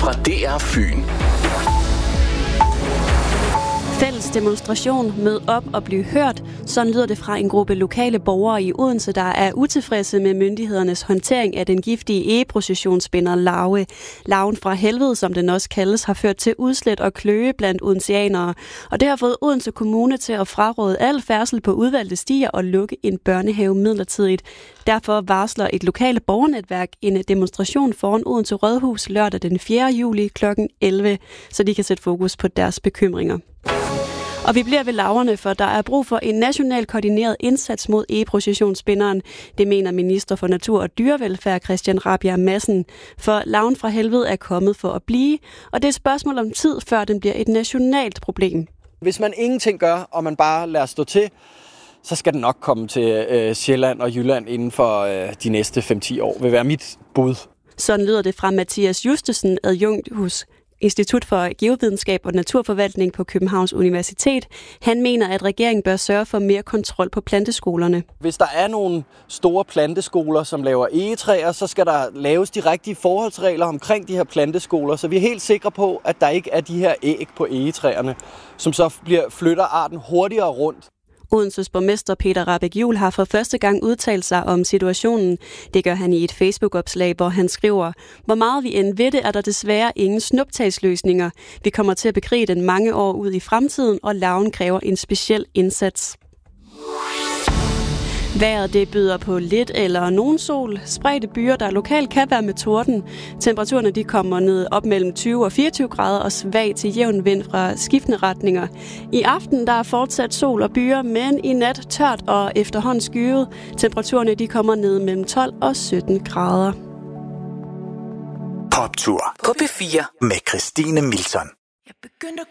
fra DR Fyn. Fælles demonstration, mød op og bliv hørt. Sådan lyder det fra en gruppe lokale borgere i Odense, der er utilfredse med myndighedernes håndtering af den giftige egeprocessionsspinner larve. Larven fra helvede, som den også kaldes, har ført til udslæt og kløe blandt odenseanere. Og det har fået Odense Kommune til at fraråde al færdsel på udvalgte stier og lukke en børnehave midlertidigt. Derfor varsler et lokale borgernetværk en demonstration foran Odense Rådhus lørdag den 4. juli kl. 11, så de kan sætte fokus på deres bekymringer. Og vi bliver ved larverne, for der er brug for en national koordineret indsats mod egeprocessionsspinderen. Det mener minister for natur og dyrevelfærd Christian Rabjerg Madsen. For larven fra helvede er kommet for at blive, og det er et spørgsmål om tid, før den bliver et nationalt problem. Hvis man ingenting gør, og man bare lader stå til, så skal den nok komme til Sjælland og Jylland inden for de næste 5-10 år, vil være mit bud. Sådan lyder det fra Mathias Justesen, adjunkt hos Institut for Geovidenskab og Naturforvaltning på Københavns Universitet. Han mener, at regeringen bør sørge for mere kontrol på planteskolerne. Hvis der er nogle store planteskoler, som laver egetræer, så skal der laves de rigtige forholdsregler omkring de her planteskoler, så vi er helt sikre på, at der ikke er de her æg på egetræerne, som så flytter arten hurtigere rundt. Odenses borgmester Peter Rahbæk-Juel har for første gang udtalt sig om situationen. Det gør han i et Facebook-opslag, hvor han skriver: "Hvor meget vi end ved det, er der desværre ingen snuptagsløsninger. Vi kommer til at bekrige den mange år ud i fremtiden, og larven kræver en speciel indsats." Vejret det byder på lidt eller nogen sol. Spredte byer, der lokalt kan være med torden. Temperaturerne de kommer ned op mellem 20 og 24 grader og svag til jævn vind fra skiftende retninger. I aften der er fortsat sol og byer, men i nat tørt og efterhånden skyet. Temperaturerne de kommer ned mellem 12 og 17 grader. Poptur på P4 med Christine Milton.